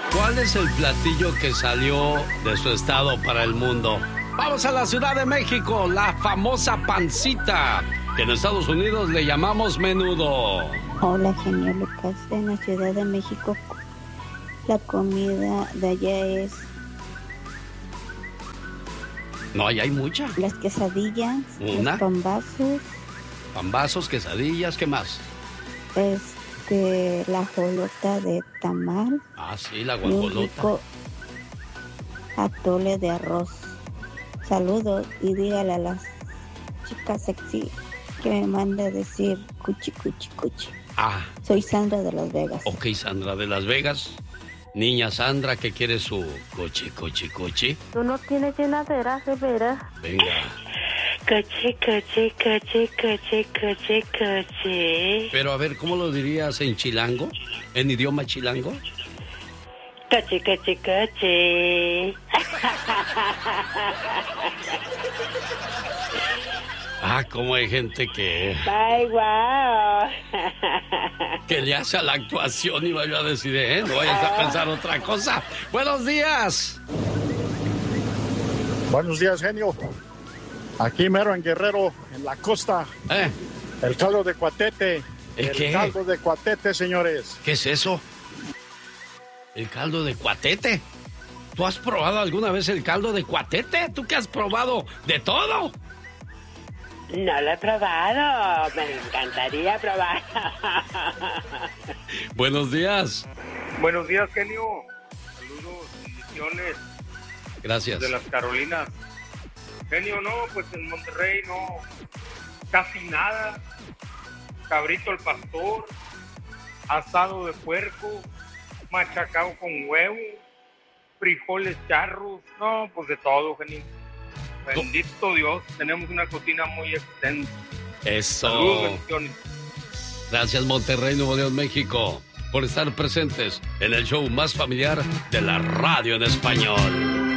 ¿Cuál es el platillo que salió de su estado para el mundo? Vamos a la Ciudad de México, la famosa pancita, que en Estados Unidos le llamamos menudo. Hola, genio Lucas. En la Ciudad de México, la comida de allá es... No, allá hay mucha. Las quesadillas, ¿Una? los pambazos. Pambazos, quesadillas, ¿qué más? La jolota de tamal. Ah, sí, la Y un guajolota. rico atole de arroz. Saludos y dígale a las chicas sexy que me mande a decir cuchi, cuchi, cuchi. Ah, Soy Sandra de Las Vegas. ok, Sandra de Las Vegas. Niña Sandra, ¿qué quiere su cuchi, cuchi, cuchi? Tú no tienes llenadera, de veras. Venga. Coche, coche, coche, coche, coche, coche. Pero a ver, ¿cómo lo dirías en chilango? ¿En idioma chilango? Coche, coche, coche. Ah, cómo hay gente que... Ay, guau. que le hace a la actuación y vaya a decir, no vayas a pensar otra cosa. ¡Buenos días! Buenos días, genio. Aquí mero en Guerrero, en la costa. El caldo de cuatete. ¿Qué? Caldo de cuatete, señores. ¿Qué es eso? ¿El caldo de cuatete? ¿Tú has probado alguna vez el caldo de cuatete? ¿Tú que has probado de todo? No lo he probado. Me encantaría probar. Buenos días. Buenos días, genio. Saludos, bendiciones. Gracias. De las Carolinas. Genio, no, pues en Monterrey no, casi nada. Cabrito al pastor, asado de puerco, machacado con huevo, frijoles charros, no, pues de todo, genio. Bendito Dios, tenemos una cocina muy extensa. Eso. Saludos, bendiciones. Gracias, Monterrey, Nuevo León, México, por estar presentes en el show más familiar de la radio en español.